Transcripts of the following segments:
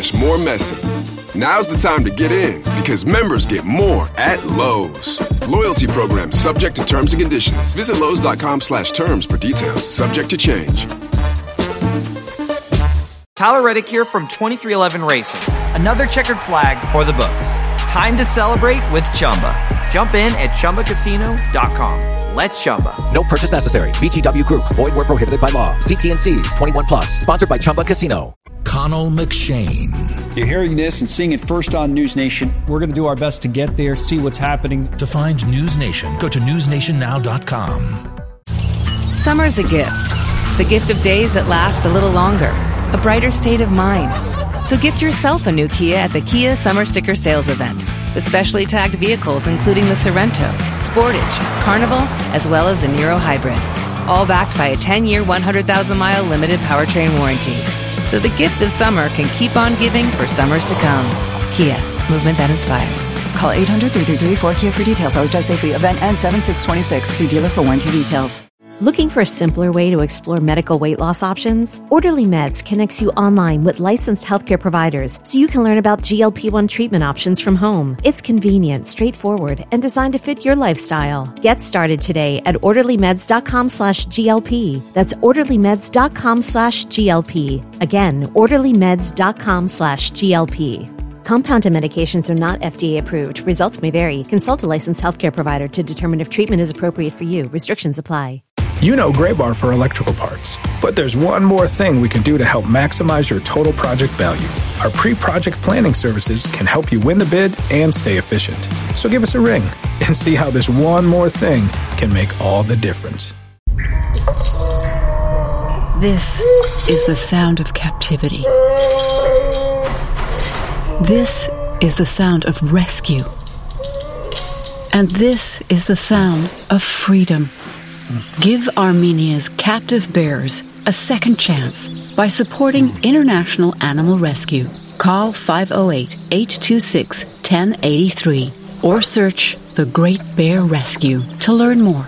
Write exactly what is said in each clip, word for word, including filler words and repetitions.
slash more messy. Now's the time to get in because members get more at Lowe's. Loyalty program subject to terms and conditions. Visit Lowe's.com slash terms for details. Subject to change. Tyler Reddick here from twenty-three eleven Racing. Another checkered flag for the books. Time to celebrate with Chumba. Jump in at Chumba Casino dot com. Let's Chumba. No purchase necessary. V G W Group. Void where prohibited by law. See T and C's. twenty-one plus. Sponsored by Chumba Casino. Connell McShane. You're hearing this and seeing it first on News Nation. We're going to do our best to get there, see what's happening. To find News Nation, go to news nation now dot com. Summer's a gift. The gift of days that last a little longer. A brighter state of mind. So gift yourself a new Kia at the Kia Summer Sticker Sales Event. With specially tagged vehicles including the Sorrento, Sportage, Carnival, as well as the Niro Hybrid. All backed by a ten-year, one hundred thousand mile limited powertrain warranty. So the gift of summer can keep on giving for summers to come. Kia, movement that inspires. Call eight hundred, three three three, four Kia for details. Always drive safely. Event ends seven six twenty-six. See dealer for warranty details. Looking for a simpler way to explore medical weight loss options? Orderly Meds connects you online with licensed healthcare providers so you can learn about G L P one treatment options from home. It's convenient, straightforward, and designed to fit your lifestyle. Get started today at orderlymeds.com slash GLP. That's orderlymeds.com slash GLP. Again, orderlymeds.com slash GLP. Compounded medications are not F D A approved. Results may vary. Consult a licensed healthcare provider to determine if treatment is appropriate for you. Restrictions apply. You know Graybar for electrical parts, but there's one more thing we can do to help maximize your total project value. Our pre-project planning services can help you win the bid and stay efficient. So give us a ring and see how this one more thing can make all the difference. This is the sound of captivity. This is the sound of rescue. And this is the sound of freedom. Give Armenia's captive bears a second chance by supporting International Animal Rescue. Call five oh eight, eight two six, one oh eight three or search The Great Bear Rescue to learn more.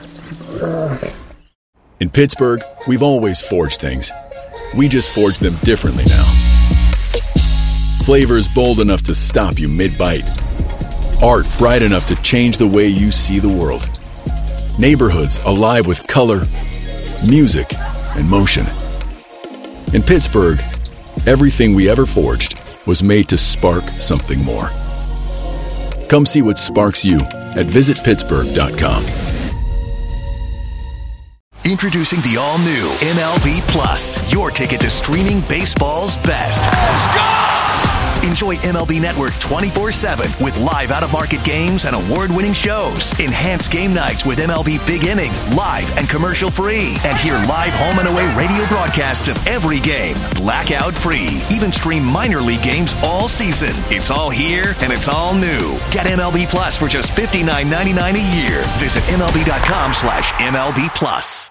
In Pittsburgh, we've always forged things. We just forge them differently now. Flavors bold enough to stop you mid-bite. Art bright enough to change the way you see the world. Neighborhoods alive with color, music, and motion. In Pittsburgh, everything we ever forged was made to spark something more. Come see what sparks you at visit pittsburgh dot com. Introducing the all-new M L B Plus, your ticket to streaming baseball's best. Let's go! Enjoy M L B Network twenty-four seven with live out-of-market games and award-winning shows. Enhance game nights with M L B Big Inning, live and commercial-free. And hear live home and away radio broadcasts of every game, blackout-free. Even stream minor league games all season. It's all here and it's all new. Get M L B Plus for just fifty-nine ninety-nine a year. Visit MLB.com slash MLB Plus.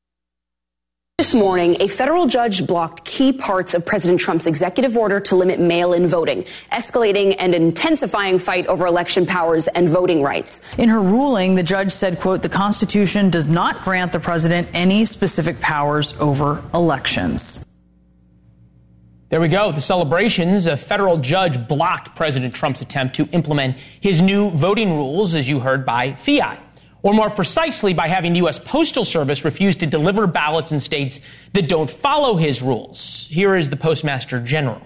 This morning, a federal judge blocked key parts of President Trump's executive order to limit mail-in voting, escalating and intensifying fight over election powers and voting rights. In her ruling, the judge said, quote, the Constitution does not grant the president any specific powers over elections. There we go. The celebrations. A federal judge blocked President Trump's attempt to implement his new voting rules, as you heard, by fiat. Or more precisely, by having the U S Postal Service refuse to deliver ballots in states that don't follow his rules. Here is the Postmaster General.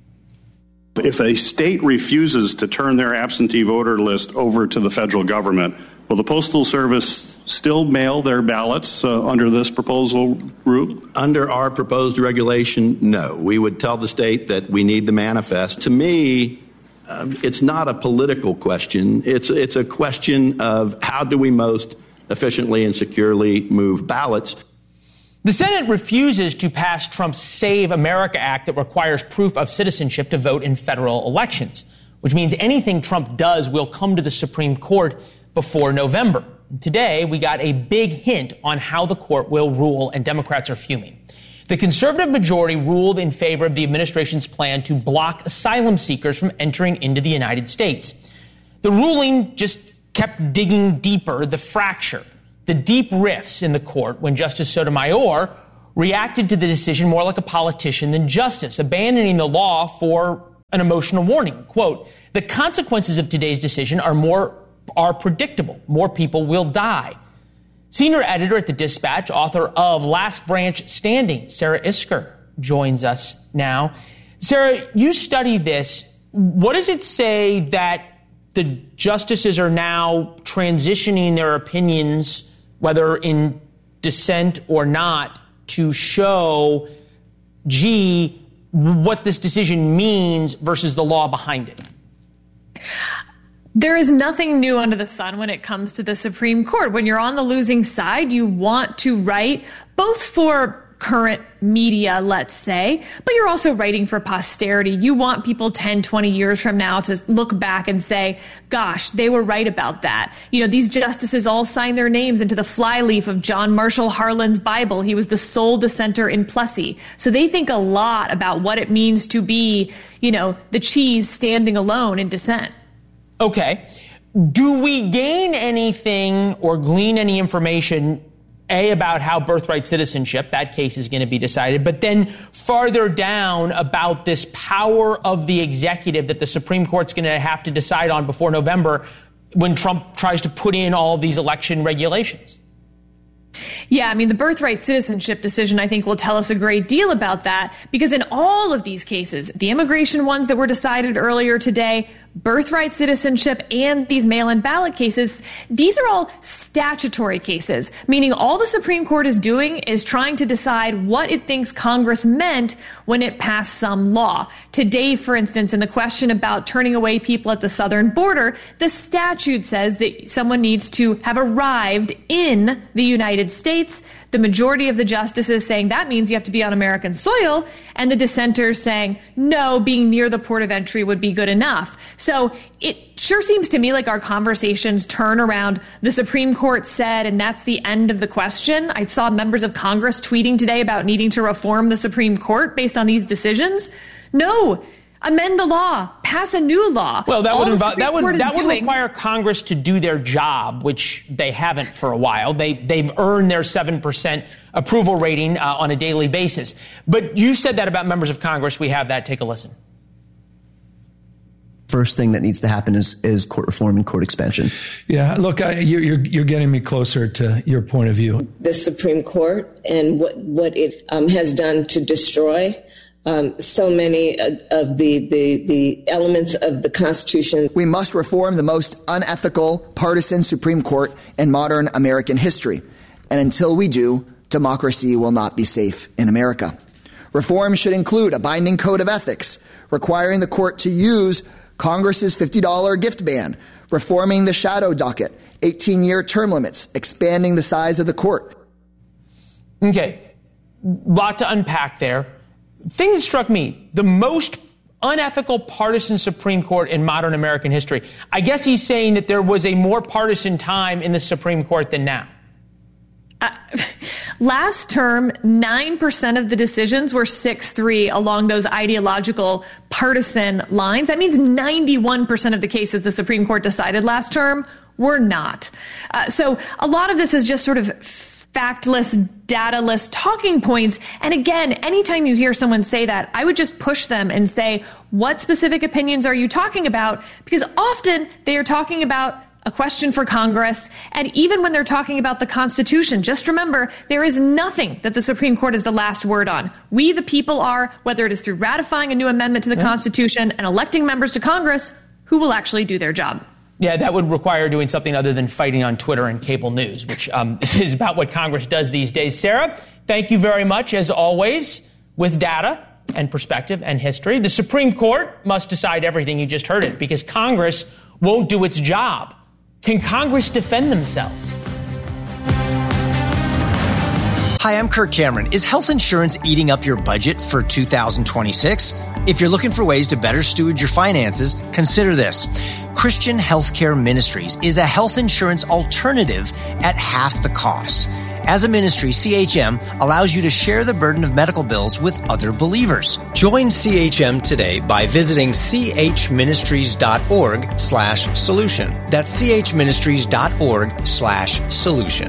If a state refuses to turn their absentee voter list over to the federal government, will the Postal Service still mail their ballots uh, under this proposal rule? Under our proposed regulation, no. We would tell the state that we need the manifest. To me, Um, it's not a political question. It's it's a question of how do we most efficiently and securely move ballots. The Senate refuses to pass Trump's Save America Act that requires proof of citizenship to vote in federal elections, which means anything Trump does will come to the Supreme Court before November. Today, we got a big hint on how the court will rule, and Democrats are fuming. The conservative majority ruled in favor of the administration's plan to block asylum seekers from entering into the United States. The ruling just kept digging deeper, the fracture, the deep rifts in the court when Justice Sotomayor reacted to the decision more like a politician than justice, abandoning the law for an emotional warning. Quote, the consequences of today's decision are more are predictable. More people will die. Senior editor at the Dispatch, author of Last Branch Standing, Sarah Isgur, joins us now. Sarah, you study this. What does it say that the justices are now transitioning their opinions, whether in dissent or not, to show, gee, what this decision means versus the law behind it? There is nothing new under the sun when it comes to the Supreme Court. When you're on the losing side, you want to write both for current media, let's say, but you're also writing for posterity. You want people ten, twenty years from now to look back and say, gosh, they were right about that. You know, these justices all signed their names into the flyleaf of John Marshall Harlan's Bible. He was the sole dissenter in Plessy. So they think a lot about what it means to be, you know, the cheese standing alone in dissent. Okay. Do we gain anything or glean any information, A, about how birthright citizenship, that case is going to be decided, but then farther down about this power of the executive that the Supreme Court's going to have to decide on before November when Trump tries to put in all these election regulations? Yeah, I mean, the birthright citizenship decision, I think, will tell us a great deal about that, because in all of these cases, the immigration ones that were decided earlier today, birthright citizenship, and these mail-in ballot cases, these are all statutory cases, meaning all the Supreme Court is doing is trying to decide what it thinks Congress meant when it passed some law. Today, for instance, in the question about turning away people at the southern border, the statute says that someone needs to have arrived in the United States. The majority of the justices saying that means you have to be on American soil, and the dissenters saying, no, being near the port of entry would be good enough. So it sure seems to me like our conversations turn around the Supreme Court said, and that's the end of the question. I saw members of Congress tweeting today about needing to reform the Supreme Court based on these decisions. No. Amend the law, pass a new law. Well, that All would involve, that would that would doing, require Congress to do their job, which they haven't for a while. They they've earned their seven percent approval rating uh, on a daily basis. But you said that about members of Congress. We have that. Take a listen. First thing that needs to happen is is court reform and court expansion. Yeah, look, I, you're, you're you're getting me closer to your point of view. The Supreme Court and what what it um, has done to destroy Um, so many of, of the, the, the elements of the Constitution. We must reform the most unethical, partisan Supreme Court in modern American history. And until we do, democracy will not be safe in America. Reform should include a binding code of ethics, requiring the court to use Congress's fifty dollars gift ban, reforming the shadow docket, eighteen-year term limits, expanding the size of the court. Okay, lot to unpack there. Thing that struck me, the most unethical partisan Supreme Court in modern American history. I guess he's saying that there was a more partisan time in the Supreme Court than now. Uh, last term, nine percent of the decisions were six three along those ideological partisan lines. That means ninety-one percent of the cases the Supreme Court decided last term were not. Uh, so a lot of this is just sort of factless, dataless talking points. And again, anytime you hear someone say that, I would just push them and say, what specific opinions are you talking about? Because often they are talking about a question for Congress. And even when they're talking about the Constitution, just remember, there is nothing that the Supreme Court is the last word on. We, the people, are, whether it is through ratifying a new amendment to the yeah. Constitution and electing members to Congress, who will actually do their job. Yeah, that would require doing something other than fighting on Twitter and cable news, which um, is about what Congress does these days. Sarah, thank you very much, as always, with data and perspective and history. The Supreme Court must decide everything. You just heard it, because Congress won't do its job. Can Congress defend themselves? Hi, I'm Kirk Cameron. Is health insurance eating up your budget for two thousand twenty-six? If you're looking for ways to better steward your finances, consider this. Christian Healthcare Ministries is a health insurance alternative at half the cost. As a ministry, C H M allows you to share the burden of medical bills with other believers. Join C H M today by visiting chministries.org slash solution. That's chministries.org slash solution.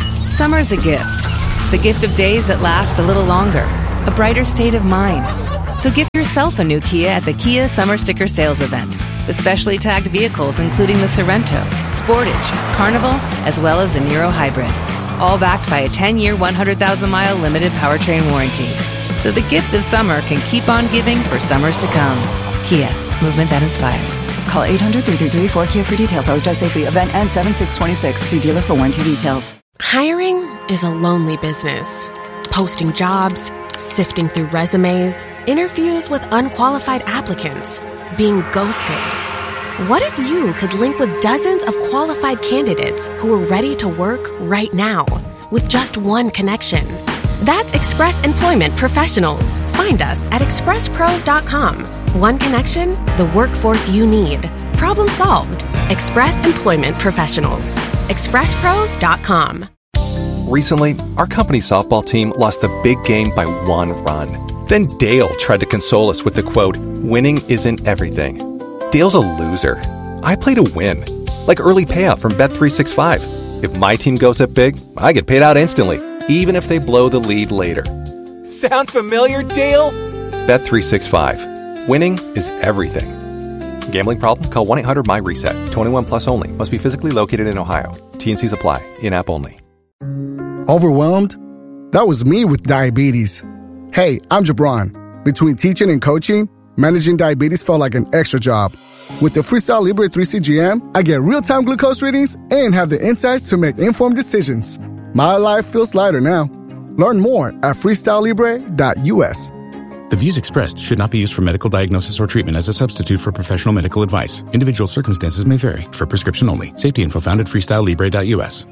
Summer's a gift. The gift of days that last a little longer. A brighter state of mind. So gift yourself a new Kia at the Kia Summer Sticker Sales Event. With specially tagged vehicles including the Sorento, Sportage, Carnival, as well as the Niro Hybrid. All backed by a ten-year, one hundred thousand mile limited powertrain warranty. So the gift of summer can keep on giving for summers to come. Kia, movement that inspires. Call eight hundred, three three three, four K I A for details. Always drive safely. Event ends seven six twenty-six. See dealer for warranty details. Hiring is a lonely business. Posting jobs, sifting through resumes, interviews with unqualified applicants, being ghosted. What if you could link with dozens of qualified candidates who are ready to work right now with just one connection? That's Express Employment Professionals. Find us at express pros dot com. One connection, the workforce you need. Problem solved. Express Employment Professionals. express pros dot com. Recently, our company's softball team lost the big game by one run. Then Dale tried to console us with the quote, "Winning isn't everything." Dale's a loser. I play to win. Like early payout from Bet three sixty-five. If my team goes up big, I get paid out instantly, even if they blow the lead later. Sound familiar, Dale? Bet three sixty-five. Winning is everything. Gambling problem? Call one eight hundred M Y reset. twenty-one plus only. Must be physically located in Ohio. T and Cs apply. In-app only. Overwhelmed? That was me with diabetes. Hey, I'm Jabron. Between teaching and coaching, managing diabetes felt like an extra job. With the Freestyle Libre three C G M, I get real-time glucose readings and have the insights to make informed decisions. My life feels lighter now. Learn more at freestyle libre dot U S. The views expressed should not be used for medical diagnosis or treatment as a substitute for professional medical advice. Individual circumstances may vary. For prescription only. Safety info found at freestyle libre dot U S.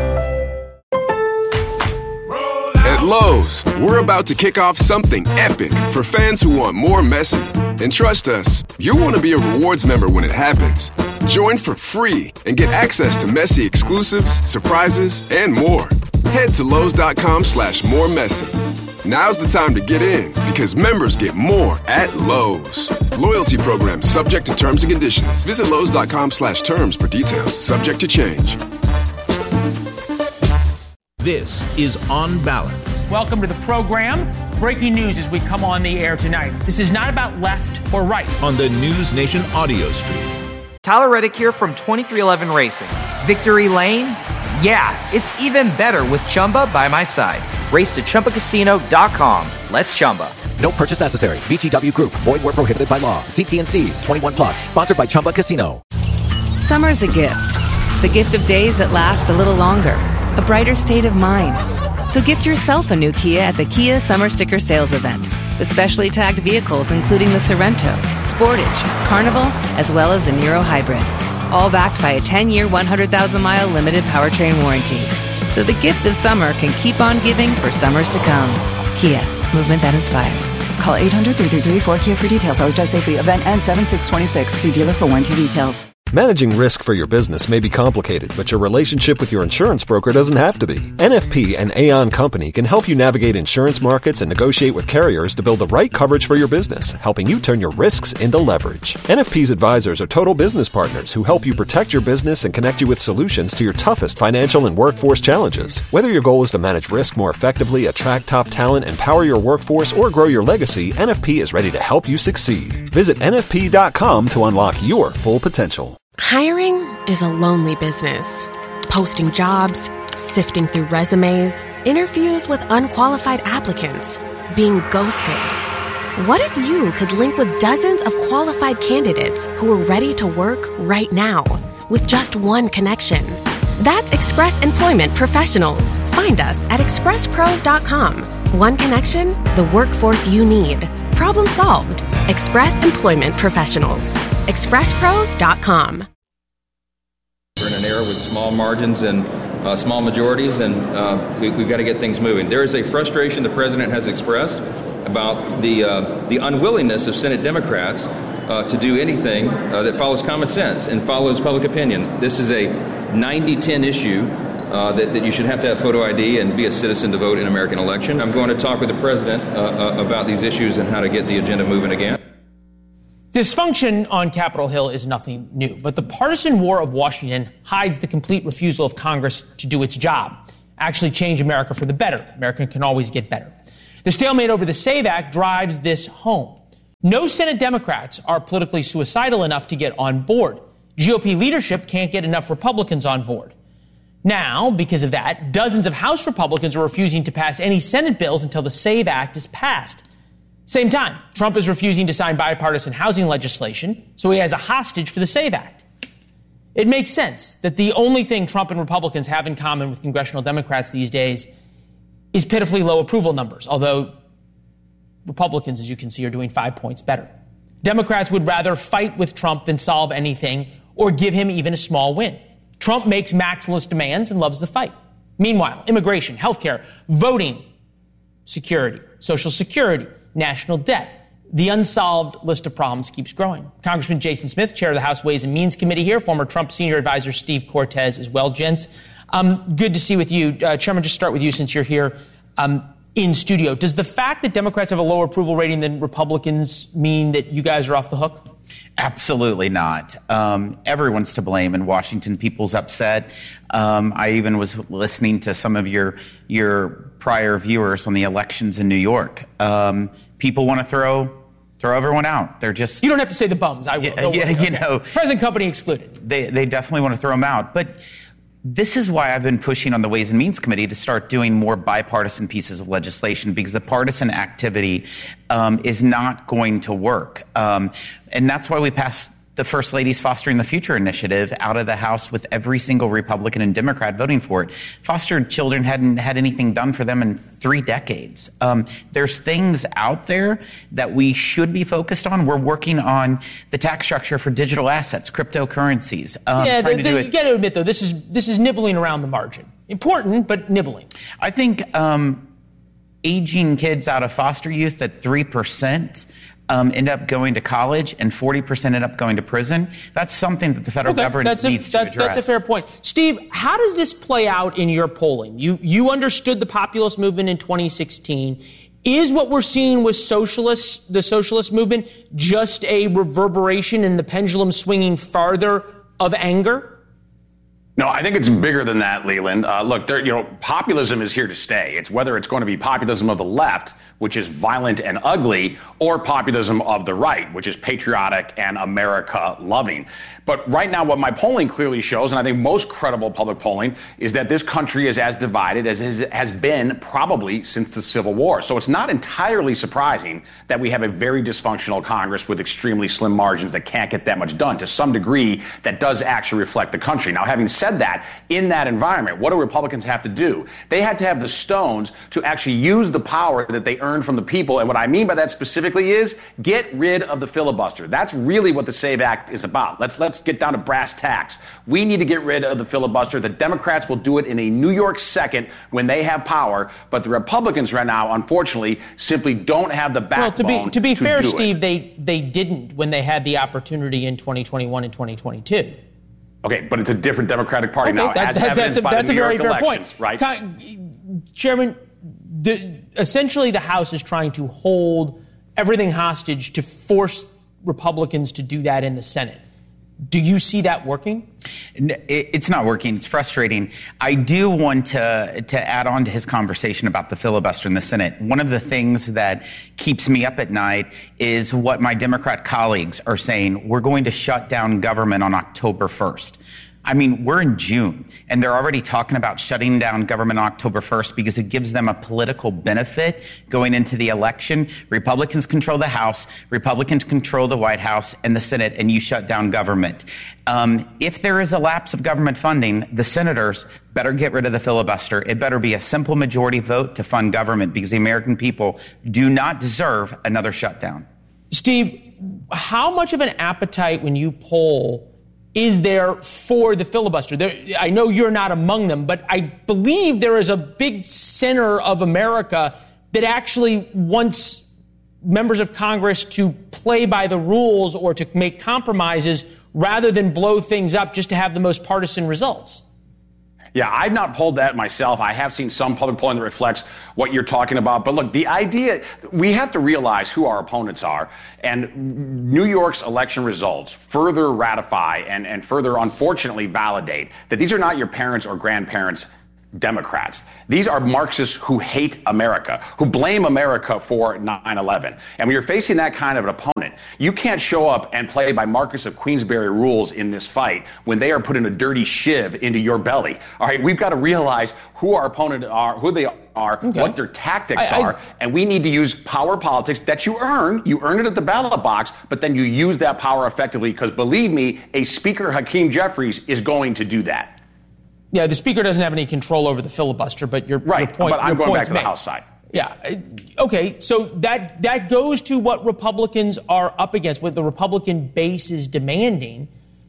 At Lowe's, we're about to kick off something epic for fans who want more Messi. And trust us, you'll want to be a rewards member when it happens. Join for free and get access to Messi exclusives, surprises, and more. Head to Lowe's.com slash more Messi. Now's the time to get in because members get more at Lowe's. Loyalty program subject to terms and conditions. Visit Lowe's.com slash terms for details. Subject to change. This is On Balance. Welcome to the program. Breaking news as we come on the air tonight. This is not about left or right. On the News Nation audio stream. Tyler Reddick here from twenty-three eleven Racing. Victory Lane? Yeah, it's even better with Chumba by my side. Race to Chumba Casino dot com. Let's Chumba. No purchase necessary. V G W Group. Void where prohibited by law. See T and C's. twenty-one plus. Sponsored by Chumba Casino. Summer's a gift. The gift of days that last a little longer. A brighter state of mind. So gift yourself a new Kia at the Kia Summer Sticker Sales Event. With specially tagged vehicles including the Sorento, Sportage, Carnival, as well as the Niro Hybrid. All backed by a ten-year, one hundred thousand mile limited powertrain warranty. So the gift of summer can keep on giving for summers to come. Kia, movement that inspires. Call eight hundred, three three three, four K I A for details. Always drive safely. Event ends seven six twenty-six. See dealer for warranty details. Managing risk for your business may be complicated, but your relationship with your insurance broker doesn't have to be. N F P and Aon Company can help you navigate insurance markets and negotiate with carriers to build the right coverage for your business, helping you turn your risks into leverage. N F P's advisors are total business partners who help you protect your business and connect you with solutions to your toughest financial and workforce challenges. Whether your goal is to manage risk more effectively, attract top talent, empower your workforce, or grow your legacy, N F P is ready to help you succeed. Visit N F P dot com to unlock your full potential. Hiring is a lonely business. Posting jobs, sifting through resumes, interviews with unqualified applicants, being ghosted. What if you could link with dozens of qualified candidates who are ready to work right now with just one connection? That's Express Employment Professionals. Find us at express pros dot com. One connection, the workforce you need. Problem solved. Express Employment Professionals. express pros dot com. We're in an era with small margins and uh, small majorities, and uh, we, we've got to get things moving. There is a frustration the president has expressed about the uh, the unwillingness of Senate Democrats uh, to do anything uh, that follows common sense and follows public opinion. This is a ninety ten issue uh, that, that you should have to have photo I D and be a citizen to vote in an American election. I'm going to talk with the president uh, uh, about these issues and how to get the agenda moving again. Dysfunction on Capitol Hill is nothing new, but the partisan war of Washington hides the complete refusal of Congress to do its job, actually change America for the better. America can always get better. The stalemate over the SAVE Act drives this home. No Senate Democrats are politically suicidal enough to get on board. G O P leadership can't get enough Republicans on board. Now, because of that, dozens of House Republicans are refusing to pass any Senate bills until the SAVE Act is passed. Same time, Trump is refusing to sign bipartisan housing legislation, so he has a hostage for the SAVE Act. It makes sense that the only thing Trump and Republicans have in common with congressional Democrats these days is pitifully low approval numbers, although Republicans, as you can see, are doing five points better. Democrats would rather fight with Trump than solve anything or give him even a small win. Trump makes maximalist demands and loves the fight. Meanwhile, immigration, healthcare, voting, security, Social Security, national debt, the unsolved list of problems keeps growing. Congressman Jason Smith, chair of the House Ways and Means Committee here, former Trump senior advisor Steve Cortes as well. Gents, um, good to see with you. Uh, Chairman, just start with you since you're here um, in studio. Does the fact that Democrats have a lower approval rating than Republicans mean that you guys are off the hook? Absolutely not. Um, everyone's to blame in Washington. People's upset. Um, I even was listening to some of your your prior viewers on the elections in New York. Um, people want to throw throw everyone out. They're just you don't have to say the bums. I will. Yeah, yeah you okay. know, present company excluded. They they definitely want to throw them out, but. This is why I've been pushing on the Ways and Means Committee to start doing more bipartisan pieces of legislation, because the partisan activity um, is not going to work. Um, and that's why we passed the First Lady's Fostering the Future initiative out of the House with every single Republican and Democrat voting for it. Fostered children hadn't had anything done for them in three decades. Um, there's things out there that we should be focused on. We're working on the tax structure for digital assets, cryptocurrencies. Um, yeah, the, the, you got to admit, though, this is this is nibbling around the margin. Important, but nibbling. I think um, aging kids out of foster youth at three percent Um, end up going to college and forty percent end up going to prison. That's something that the federal okay, government that's a, needs that, to address. That's a fair point. Steve, how does this play out in your polling? You you understood the populist movement in twenty sixteen. Is what we're seeing with socialists, the socialist movement, just a reverberation in the pendulum swinging farther of anger? No, I think it's bigger than that, Leland. Uh, look, there, you know, populism is here to stay. It's whether it's going to be populism of the left, which is violent and ugly, or populism of the right, which is patriotic and America-loving. But right now, what my polling clearly shows, and I think most credible public polling, is that this country is as divided as it has been probably since the Civil War. So it's not entirely surprising that we have a very dysfunctional Congress with extremely slim margins that can't get that much done. To some degree, that does actually reflect the country. Now, having said that, in that environment, what do Republicans have to do? They had to have the stones to actually use the power that they earned from the people. And what I mean by that specifically is get rid of the filibuster. That's really what the SAVE Act is about. Let's let's get down to brass tacks. We need to get rid of the filibuster. The Democrats will do it in a New York second when they have power. But the Republicans right now, unfortunately, simply don't have the backbone well, to be to be to fair, do Steve, it. they they didn't when they had the opportunity in twenty twenty-one and twenty twenty-two. Okay, but it's a different Democratic Party okay, now, that, as that, evidenced that's a, by that's the New a very York fair elections, point. right? Con- Chairman, the, essentially the House is trying to hold everything hostage to force Republicans to do that in the Senate. Do you see that working? It's not working. It's frustrating. I do want to to add on to his conversation about the filibuster in the Senate. One of the things that keeps me up at night is what my Democrat colleagues are saying. We're going to shut down government on October first. I mean, we're in June, and they're already talking about shutting down government on October first because it gives them a political benefit going into the election. Republicans control the House, Republicans control the White House and the Senate, and you shut down government. Um, if there is a lapse of government funding, the senators better get rid of the filibuster. It better be a simple majority vote to fund government because the American people do not deserve another shutdown. Steve, how much of an appetite when you poll is there for the filibuster? There, I know you're not among them, but I believe there is a big center of America that actually wants members of Congress to play by the rules or to make compromises rather than blow things up just to have the most partisan results. Yeah, I've not polled that myself. I have seen some public polling that reflects what you're talking about. But look, the idea, we have to realize who our opponents are. And New York's election results further ratify and, and further, unfortunately, validate that these are not your parents' or grandparents' Democrats. These are Marxists who hate America, who blame America for nine eleven. And when you're facing that kind of an opponent, you can't show up and play by Marcus of Queensberry rules in this fight when they are putting a dirty shiv into your belly. All right, we've got to realize who our opponent are, who they are, okay. what their tactics I, are, I, and we need to use power politics that you earn. You earn it at the ballot box, but then you use that power effectively because, believe me, a Speaker Hakeem Jeffries is going to do that. Yeah, the Speaker doesn't have any control over the filibuster, but your, right, your point, but I'm your going back to made. the House side. Yeah. Okay, so that that goes to what Republicans are up against, what the Republican base is demanding.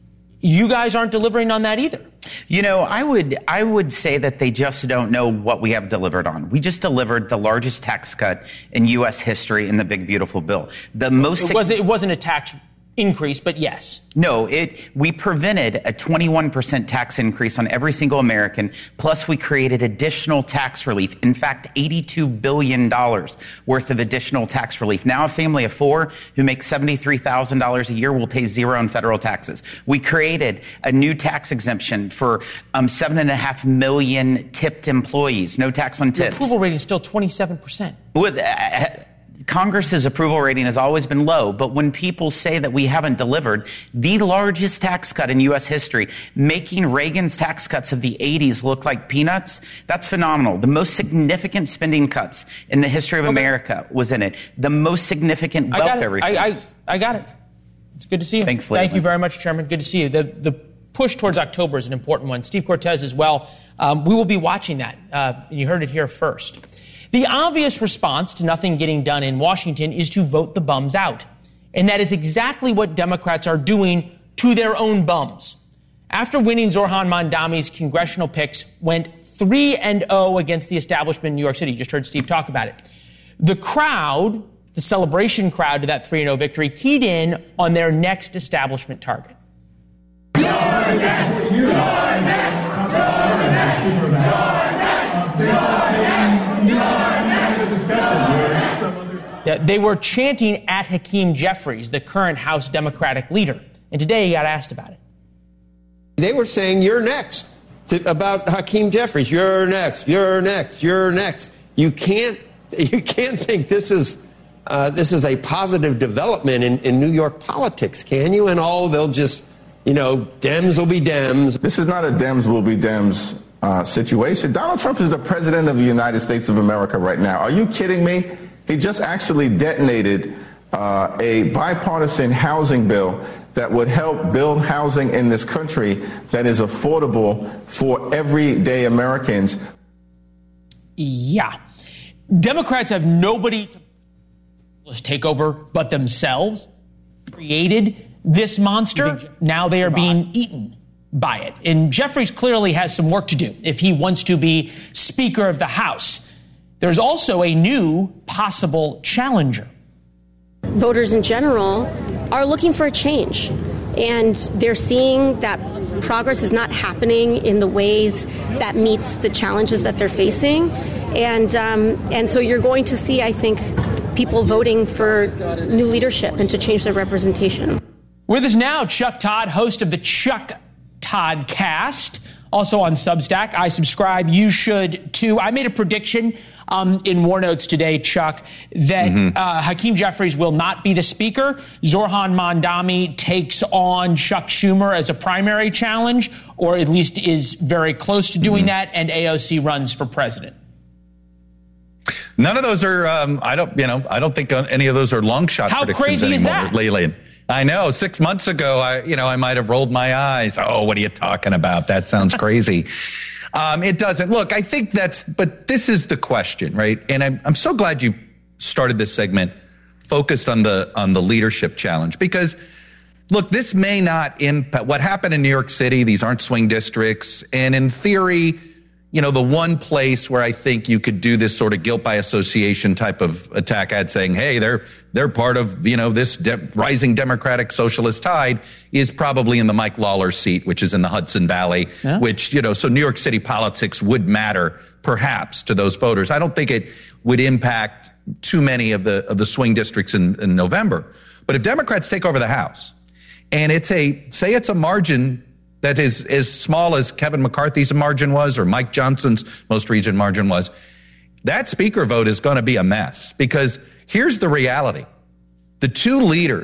You guys aren't delivering on that either. You know, I would I would say that they just don't know what we have delivered on. We just delivered the largest tax cut in U S history in the Big Beautiful Bill. The most it, was, it wasn't a tax increase, but yes. No, it we prevented a twenty-one percent tax increase on every single American, plus we created additional tax relief. In fact, eighty-two billion dollars worth of additional tax relief. Now a family of four who makes seventy-three thousand dollars a year will pay zero in federal taxes. We created a new tax exemption for um, seven and a half million tipped employees. No tax on tips. The approval rating is still twenty-seven percent. With uh, Congress's approval rating has always been low, but when people say that we haven't delivered the largest tax cut in U S history, making Reagan's tax cuts of the eighties look like peanuts, that's phenomenal. The most significant spending cuts in the history of okay. America was in it. The most significant welfare reforms. I, I, I got it. It's good to see you. Thanks, Thank Leland. you very much, Chairman. Good to see you. The, the push towards October is an important one. Steve Cortes as well. Um, we will be watching that. Uh, and you heard it here first. The obvious response to nothing getting done in Washington is to vote the bums out. And that is exactly what Democrats are doing to their own bums. After winning, Zohran Mamdani's congressional picks went three and oh against the establishment in New York City. You just heard Steve talk about it. The crowd, the celebration crowd to that three and oh victory, keyed in on their next establishment target. You're next! You're next! You're next! You're next! You're next! Yeah, they were chanting at Hakeem Jeffries, the current House Democratic leader. And today he got asked about it. They were saying, you're next, to, about Hakeem Jeffries. You're next, you're next, you're next. You can't, you can't think this is, uh, this is a positive development in, in New York politics, can you? And oh, they'll just, you know, Dems will be Dems. This is not a Dems will be Dems Uh, situation. Donald Trump is the president of the United States of America right now. Are you kidding me? He just actually detonated uh, a bipartisan housing bill that would help build housing in this country that is affordable for everyday Americans. Yeah. Democrats have nobody to take over but themselves. Created this monster. Now they are being eaten by it. And Jeffries clearly has some work to do if he wants to be Speaker of the House. There's also a new possible challenger. Voters in general are looking for a change, and they're seeing that progress is not happening in the ways that meets the challenges that they're facing. And um, and so you're going to see, I think, people voting for new leadership and to change their representation. With us now, Chuck Todd, host of the Chuck Toddcast, also on Substack. I subscribe. You should too. I made a prediction um, in War Notes today, Chuck, that mm-hmm. uh, Hakeem Jeffries will not be the speaker. Zohran Mamdani takes on Chuck Schumer as a primary challenge, or at least is very close to doing mm-hmm. that, and A O C runs for president. None of those are. Um, I don't. You know. I don't think any of those are long shot How predictions crazy anymore, is that? Lately. I know. Six months ago, I, you know, I might have rolled my eyes. Oh, what are you talking about? That sounds crazy. um, it doesn't. Look, I think that's, but this is the question, right? And I'm, I'm so glad you started this segment focused on the, on the leadership challenge, because look, this may not impact what happened in New York City. These aren't swing districts. And in theory, you know, the one place where I think you could do this sort of guilt by association type of attack ad saying, hey, they're they're part of, you know, this de- rising Democratic socialist tide is probably in the Mike Lawler seat, which is in the Hudson Valley, yeah. which, you know, so New York City politics would matter perhaps to those voters. I don't think it would impact too many of the of the swing districts in, in November. But if Democrats take over the House and it's a, say it's a margin that is as small as Kevin McCarthy's margin was or Mike Johnson's most recent margin was, that speaker vote is going to be a mess because here's the reality. The two leaders